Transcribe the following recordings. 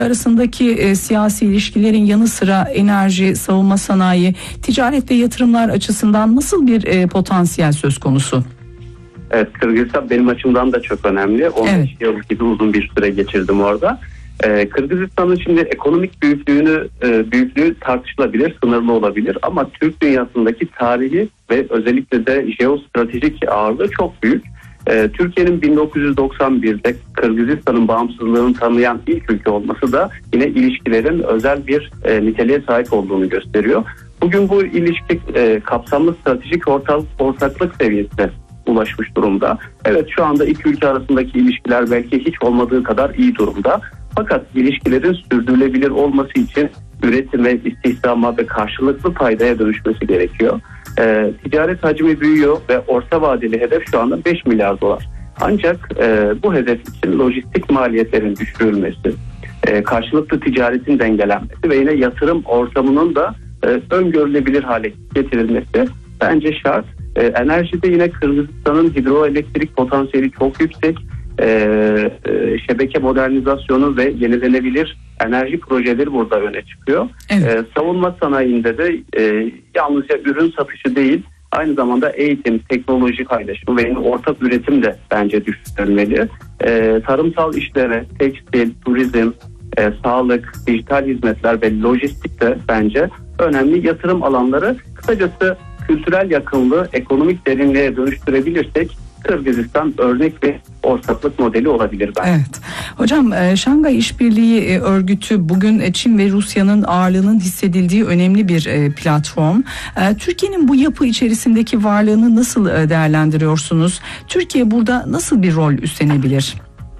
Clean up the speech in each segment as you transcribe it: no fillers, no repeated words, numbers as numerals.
arasındaki siyasi ilişkilerin yanı sıra enerji, savunma sanayi, ticaret ve yatırımlar açısından nasıl bir potansiyel söz konusu? Evet, Kırgızistan benim açımdan da çok önemli. 15 yıl gibi uzun bir süre geçirdim orada. Kırgızistan'ın şimdi ekonomik büyüklüğü tartışılabilir, sınırlı olabilir ama Türk dünyasındaki tarihi ve özellikle de jeostratejik ağırlığı çok büyük. Türkiye'nin 1991'de Kırgızistan'ın bağımsızlığını tanıyan ilk ülke olması da yine ilişkilerin özel bir niteliğe sahip olduğunu gösteriyor. Bugün bu ilişki kapsamlı stratejik ortaklık seviyesine ulaşmış durumda. Evet, şu anda iki ülke arasındaki ilişkiler belki hiç olmadığı kadar iyi durumda. Fakat ilişkilerin sürdürülebilir olması için üretime, istihdama ve karşılıklı faydaya dönüşmesi gerekiyor. Ticaret hacmi büyüyor ve orta vadeli hedef şu anda 5 milyar dolar. Ancak bu hedef için lojistik maliyetlerin düşürülmesi, karşılıklı ticaretin dengelenmesi ve yine yatırım ortamının da öngörülebilir hale getirilmesi bence şart. Enerjide yine Kırgızistan'ın hidroelektrik potansiyeli çok yüksek. Şebeke modernizasyonu ve yenilenebilir enerji projeleri burada öne çıkıyor. Evet. Savunma sanayinde de yalnızca ürün satışı değil, aynı zamanda eğitim, teknoloji paylaşımı ve ortak üretim de bence düşünülmeli. Tarımsal işlere, tekstil, turizm, sağlık, dijital hizmetler ve lojistik de bence önemli yatırım alanları. Kısacası kültürel yakınlığı ekonomik derinliğe dönüştürebilirsek Kırgızistan örnek ve ortaklık modeli olabilir bence. Evet. Hocam, Şangay İşbirliği Örgütü bugün Çin ve Rusya'nın ağırlığının hissedildiği önemli bir platform. Türkiye'nin bu yapı içerisindeki varlığını nasıl değerlendiriyorsunuz? Türkiye burada nasıl bir rol üstlenebilir?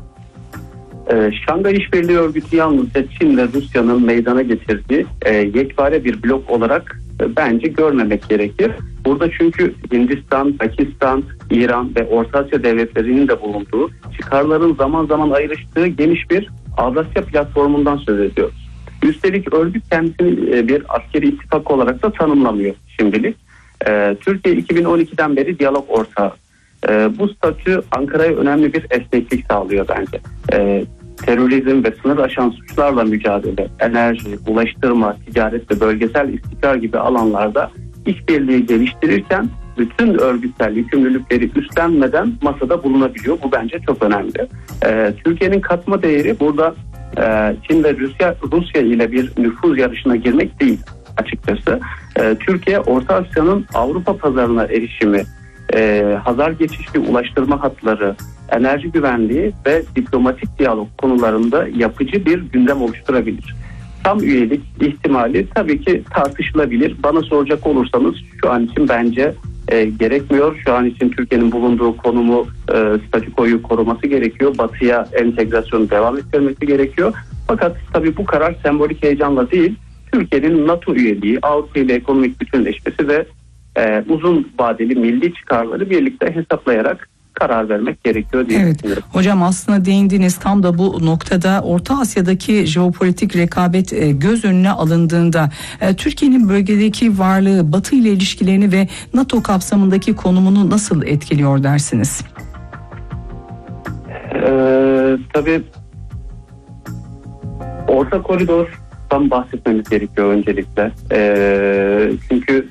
Şangay İşbirliği Örgütü yalnızca Çin ve Rusya'nın meydana getirdiği yekpare bir blok olarak bence görmemek gerekir. Burada çünkü Hindistan, Pakistan, İran ve Orta Asya devletlerinin de bulunduğu, çıkarların zaman zaman ayrıştığı geniş bir Avrasya platformundan söz ediyoruz. Üstelik örgüt kendisini bir askeri ittifak olarak da tanımlamıyor şimdilik. Türkiye 2012'den beri diyalog ortağı. Bu statü Ankara'ya önemli bir esneklik sağlıyor bence. Terörizm ve sınır aşan suçlarla mücadele, enerji, ulaştırma, ticaret ve bölgesel istikrar gibi alanlarda işbirliği geliştirirken bütün örgütsel yükümlülükleri üstlenmeden masada bulunabiliyor. Bu bence çok önemli. Türkiye'nin katma değeri burada Çin ve Rusya ile bir nüfuz yarışına girmek değil açıkçası. Türkiye, Orta Asya'nın Avrupa pazarına erişimi, Hazar geçişli ulaştırma hatları, enerji güvenliği ve diplomatik diyalog konularında yapıcı bir gündem oluşturabilir. Tam üyelik ihtimali tabii ki tartışılabilir. Bana soracak olursanız şu an için bence gerekmiyor. Şu an için Türkiye'nin bulunduğu konumu, statükoyu koruması gerekiyor. Batı'ya entegrasyonu devam ettirmesi gerekiyor. Fakat tabii bu karar sembolik heyecanla değil, Türkiye'nin NATO üyeliği, Avrupa ile ekonomik bütünleşmesi ve uzun vadeli milli çıkarları birlikte hesaplayarak karar vermek gerekiyor diye düşünüyorum. Hocam, aslında değindiniz, tam da bu noktada Orta Asya'daki jeopolitik rekabet göz önüne alındığında Türkiye'nin bölgedeki varlığı Batı ile ilişkilerini ve NATO kapsamındaki konumunu nasıl etkiliyor dersiniz? Tabii Orta Koridor'dan bahsetmemiz gerekiyor öncelikle. Çünkü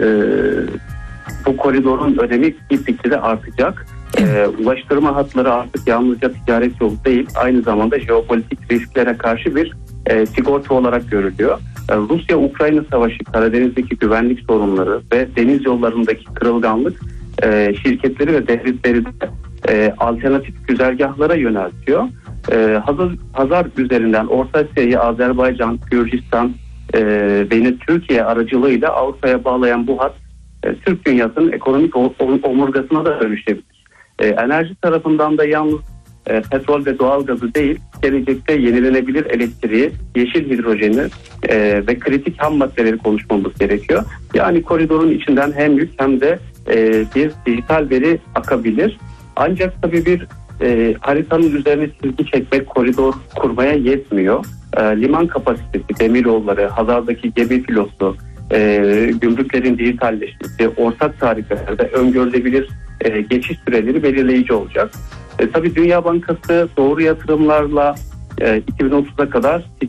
bu koridorun önemi gittikçe de artacak. Ulaştırma hatları artık yalnızca ticaret yolu değil, aynı zamanda jeopolitik risklere karşı bir sigorta olarak görülüyor. Rusya-Ukrayna savaşı, Karadeniz'deki güvenlik sorunları ve deniz yollarındaki kırılganlık şirketleri ve devletleri de alternatif güzergahlara yöneltiyor. Hazar üzerinden Orta Asya'yı Azerbaycan, Gürcistan ve yine Türkiye aracılığıyla Avrupa'ya bağlayan bu hat Türk dünyasının ekonomik omurgasına da dönüşebilir. Enerji tarafından da yalnız petrol ve doğalgazı değil, gelecekte yenilenebilir elektriği, yeşil hidrojeni ve kritik ham maddeleri konuşmamız gerekiyor. Yani koridorun içinden hem yük hem de bir dijital veri akabilir. Ancak tabii bir haritanın üzerine çizgi çekmek koridor kurmaya yetmiyor. Liman kapasitesi, demiryolları, Hazar'daki gemi filosu, gümrüklerin dijitalleşmesi, ortak tarifelerde öngörülebilir geçiş süreleri belirleyici olacak. Tabii Dünya Bankası doğru yatırımlarla 2030'a kadar